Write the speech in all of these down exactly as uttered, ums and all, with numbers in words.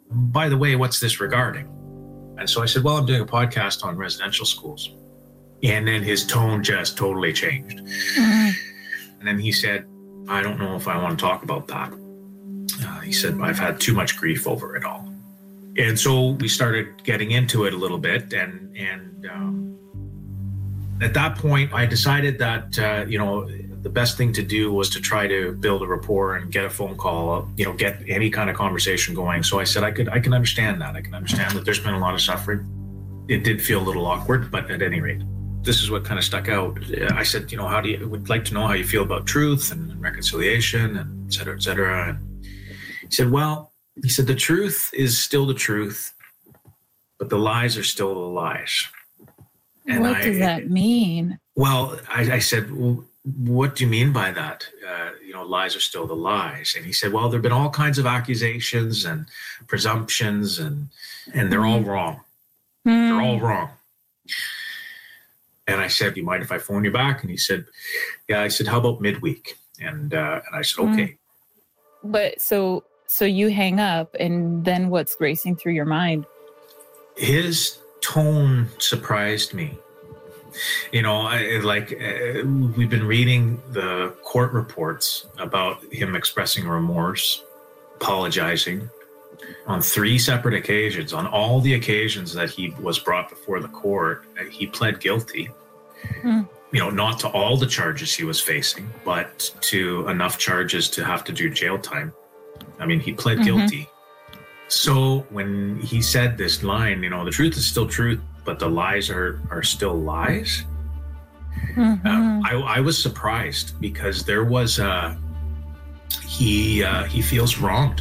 by the way, what's this regarding? And so I said, well, I'm doing a podcast on residential schools. And then his tone just totally changed. Mm-hmm. And then he said, I don't know if I want to talk about that. Uh, he said, I've had too much grief over it all. And so we started getting into it a little bit. And, and um, at that point, I decided that, uh, you know, the best thing to do was to try to build a rapport and get a phone call, you know, get any kind of conversation going. So I said, I could, I can understand that. I can understand that there's been a lot of suffering. It did feel a little awkward, but at any rate, this is what kind of stuck out. I said, you know, how do you, would like to know how you feel about truth and reconciliation and et cetera, et cetera. And he said, well, he said, the truth is still the truth, but the lies are still the lies. And what I, does that mean? Well, I, I said, well, what do you mean by that? Uh, you know, lies are still the lies. And he said, well, there have been all kinds of accusations and presumptions and, and they're all wrong. Mm. They're all wrong. And I said, do you mind if I phone you back? And he said, yeah. I said, how about midweek? And uh, and I said, okay. But so so you hang up, and then what's racing through your mind? His tone surprised me. You know, I, like uh, we've been reading the court reports about him expressing remorse, apologizing on three separate occasions. On all the occasions that he was brought before the court, he pled guilty. Mm. You know, not to all the charges he was facing, but to enough charges to have to do jail time. I mean, he pled mm-hmm. guilty. So when he said this line, you know, the truth is still truth, but the lies are, are still lies. Mm-hmm. Um, I, I was surprised because there was a, he, uh, he feels wronged.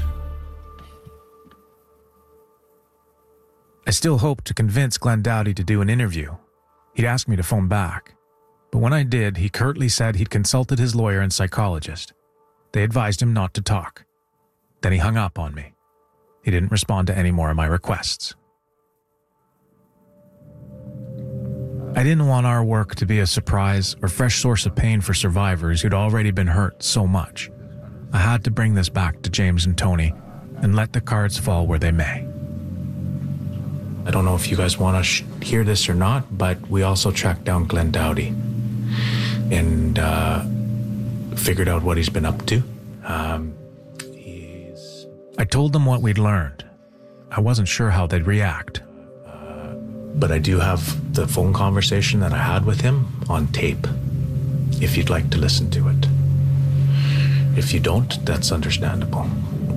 I still hoped to convince Glenn Doughty to do an interview. He'd asked me to phone back. But when I did, he curtly said he'd consulted his lawyer and psychologist. They advised him not to talk. Then he hung up on me. He didn't respond to any more of my requests. I didn't want our work to be a surprise or fresh source of pain for survivors who'd already been hurt so much. I had to bring this back to James and Tony and let the cards fall where they may. I don't know if you guys want to sh- hear this or not, but we also tracked down Glenn Doughty and uh, figured out what he's been up to. Um, he's... I told them what we'd learned. I wasn't sure how they'd react. Uh, but I do have the phone conversation that I had with him on tape, if you'd like to listen to it. If you don't, that's understandable.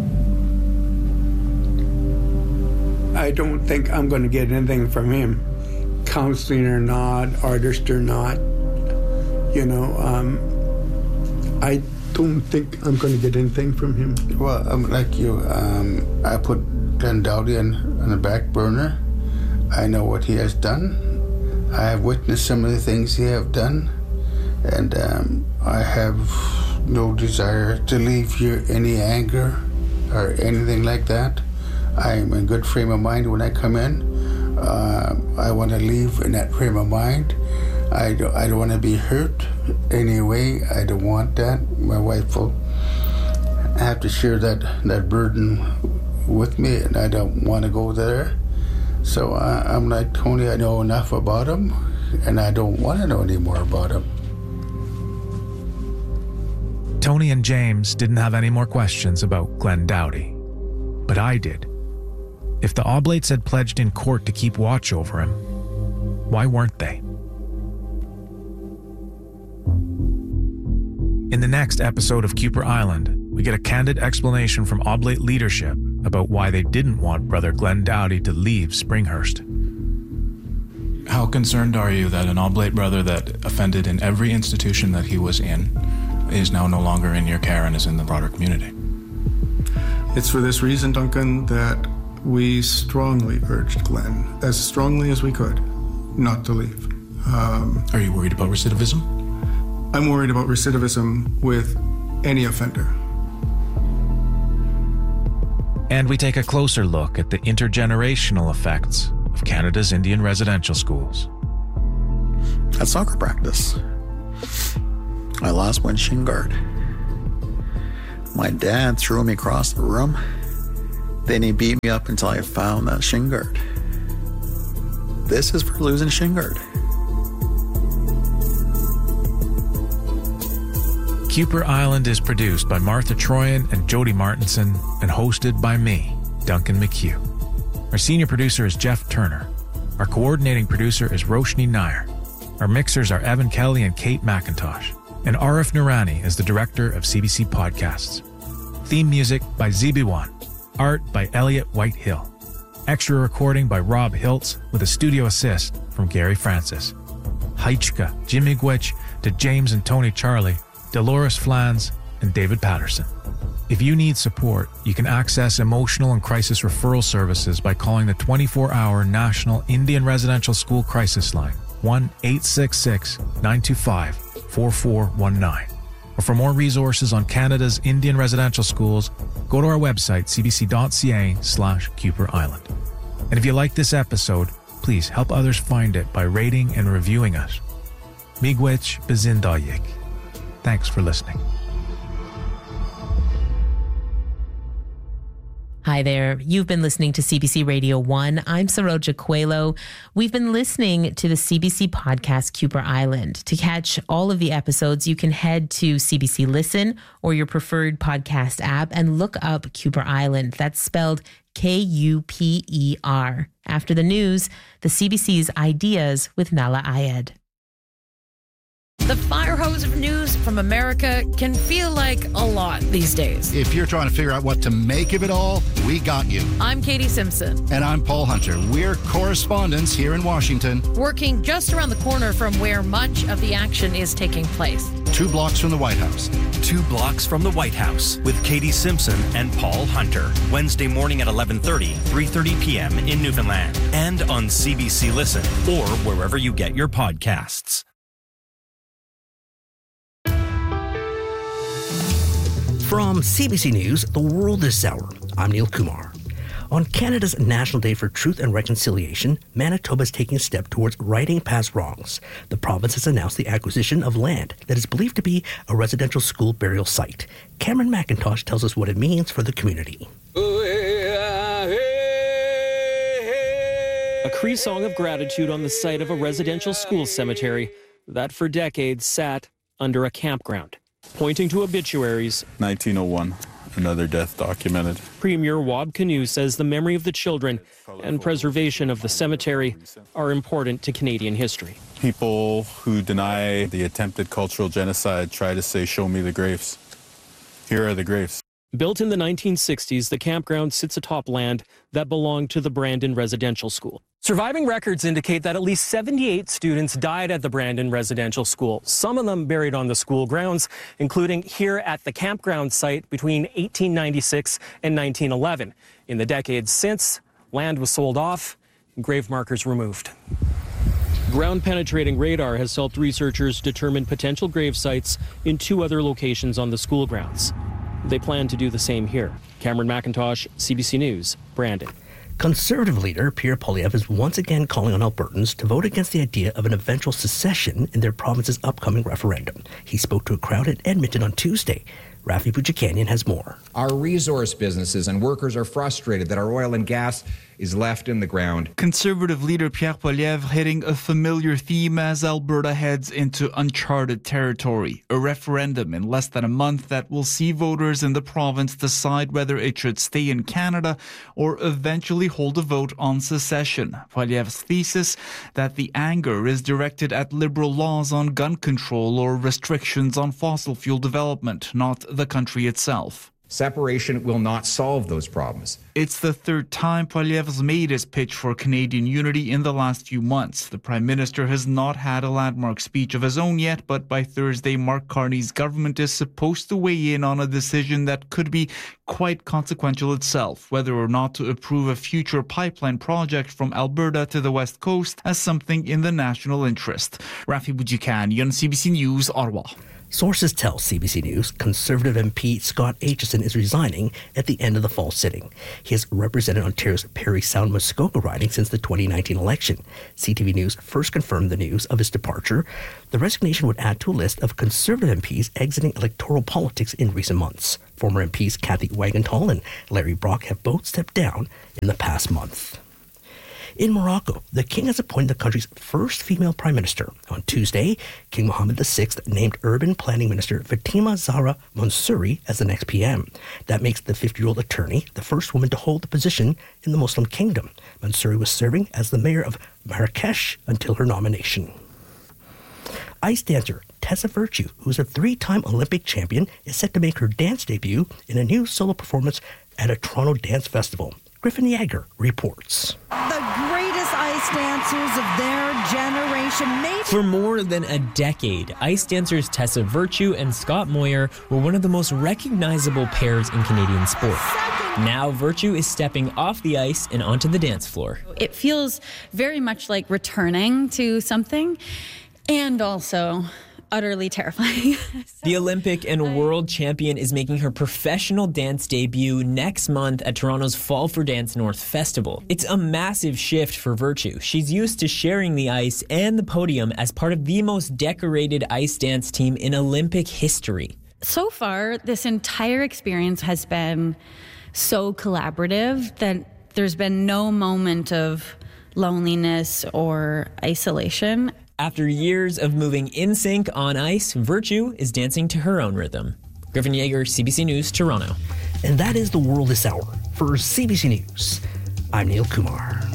I don't think I'm going to get anything from him, counseling or not, artist or not. You know, um, I don't think I'm going to get anything from him. Well, um, like you, um, I put Glenn Doughty on, on the back burner. I know what he has done. I have witnessed some of the things he have done, and um, I have no desire to leave here any anger or anything like that. I'm in good frame of mind when I come in. Uh, I want to leave in that frame of mind. I don't, I don't want to be hurt anyway. I don't want that. My wife will have to share that, that burden with me, and I don't want to go there. So uh, I'm like, Tony, I know enough about him, and I don't want to know any more about him. Tony and James didn't have any more questions about Glenn Doughty, but I did. If the Oblates had pledged in court to keep watch over him, why weren't they? In the next episode of Kuper Island, we get a candid explanation from Oblate leadership about why they didn't want Brother Glenn Doughty to leave Springhurst. How concerned are you that an Oblate brother that offended in every institution that he was in is now no longer in your care and is in the broader community? It's for this reason, Duncan, that we strongly urged Glenn, as strongly as we could, not to leave. Um, Are you worried about recidivism? I'm worried about recidivism with any offender. And we take a closer look at the intergenerational effects of Canada's Indian residential schools. At soccer practice, I lost one shin guard. My dad threw me across the room, Then he beat me up until I found that shin guard. This is for losing shin guard. Kuper Island is produced by Martha Troyan and Jody Martinson and hosted by me, Duncan McHugh. Our senior producer is Jeff Turner. Our coordinating producer is Roshni Nair. Our mixers are Evan Kelly and Kate McIntosh. And Arif Noorani is the director of C B C Podcasts. Theme music by Z B one. Art by Elliot Whitehill. Extra recording by Rob Hiltz with a studio assist from Gary Francis. Heichka, Jimmy Gwich, to James and Tony Charlie, Dolores Flans, and David Patterson. If you need support, you can access emotional and crisis referral services by calling the twenty-four hour National Indian Residential School Crisis Line, one eight six six, nine two five, four four one nine. Or for more resources on Canada's Indian residential schools, go to our website, cbc.ca slash Kuper Island. And if you like this episode, please help others find it by rating and reviewing us. Miigwech Bazindayik. Thanks for listening. Hi there. You've been listening to C B C Radio one. I'm Saroja Coelho. We've been listening to the C B C podcast Kuper Island. To catch all of the episodes, you can head to C B C Listen or your preferred podcast app and look up Kuper Island. That's spelled K U P E R. After the news, the C B C's Ideas with Nala Ayed. The fire hose of news from America can feel like a lot these days. If you're trying to figure out what to make of it all, we got you. I'm Katie Simpson. And I'm Paul Hunter. We're correspondents here in Washington. Working just around the corner from where much of the action is taking place. Two blocks from the White House. Two blocks from the White House with Katie Simpson and Paul Hunter. Wednesday morning at eleven thirty, three thirty p.m. in Newfoundland. And on C B C Listen or wherever you get your podcasts. From C B C News, The World This Hour, I'm Neil Kumar. On Canada's National Day for Truth and Reconciliation, Manitoba is taking a step towards righting past wrongs. The province has announced the acquisition of land that is believed to be a residential school burial site. Cameron McIntosh tells us what it means for the community. A Cree song of gratitude on the site of a residential school cemetery that for decades sat under a campground. Pointing to obituaries, nineteen oh one, another death documented. Premier Wab Kinew says the memory of the children and preservation of the cemetery are important to Canadian history. People who deny the attempted cultural genocide try to say, show me the graves. Here are the graves. Built in the nineteen sixties, the campground sits atop land that belonged to the Brandon Residential School. Surviving records indicate that at least seventy-eight students died at the Brandon Residential School, some of them buried on the school grounds, including here at the campground site between eighteen ninety-six and nineteen eleven. In the decades since, land was sold off and grave markers removed. Ground-penetrating radar has helped researchers determine potential grave sites in two other locations on the school grounds. They plan to do the same here. Cameron McIntosh, C B C News, Brandon. Conservative leader Pierre Poilievre is once again calling on Albertans to vote against the idea of an eventual secession in their province's upcoming referendum. He spoke to a crowd at Edmonton on Tuesday. Rafi Boudjikanian has more. Our resource businesses and workers are frustrated that our oil and gas is left in the ground. Conservative leader Pierre Poilievre hitting a familiar theme as Alberta heads into uncharted territory. A referendum in less than a month that will see voters in the province decide whether it should stay in Canada or eventually hold a vote on secession. Poilievre's thesis that the anger is directed at liberal laws on gun control or restrictions on fossil fuel development, not the country itself. Separation will not solve those problems. It's the third time Poilievre's made his pitch for Canadian unity in the last few months. The Prime Minister has not had a landmark speech of his own yet, but by Thursday, Mark Carney's government is supposed to weigh in on a decision that could be quite consequential itself, whether or not to approve a future pipeline project from Alberta to the West Coast as something in the national interest. Rafi Boudjikanian, C B C News, Ottawa. Sources tell C B C News Conservative M P Scott Aitchison is resigning at the end of the fall sitting. He has represented Ontario's Parry Sound Muskoka riding since the twenty nineteen election. C T V News first confirmed the news of his departure. The resignation would add to a list of Conservative M Ps exiting electoral politics in recent months. Former M Ps Kathy Wagenthal and Larry Brock have both stepped down in the past month. In Morocco, the king has appointed the country's first female prime minister. On Tuesday, King Mohammed the sixth named urban planning minister Fatima Zahra Mansouri as the next P M. That makes the fifty-year-old attorney the first woman to hold the position in the Muslim kingdom. Mansouri was serving as the mayor of Marrakesh until her nomination. Ice dancer Tessa Virtue, who is a three-time Olympic champion, is set to make her dance debut in a new solo performance at a Toronto dance festival. Griffin Yeager reports. The greatest ice dancers of their generation made. For more than a decade, ice dancers Tessa Virtue and Scott Moyer were one of the most recognizable pairs in Canadian sport. Now Virtue is stepping off the ice and onto the dance floor. It feels very much like returning to something, and also utterly terrifying. The Olympic and world champion is making her professional dance debut next month at Toronto's Fall for Dance North Festival. It's a massive shift for Virtue. She's used to sharing the ice and the podium as part of the most decorated ice dance team in Olympic history. So far, this entire experience has been so collaborative that there's been no moment of loneliness or isolation. After years of moving in sync on ice, Virtue is dancing to her own rhythm. Griffin Yeager, C B C News, Toronto. And that is the world this hour. For C B C News, I'm Neil Kumar.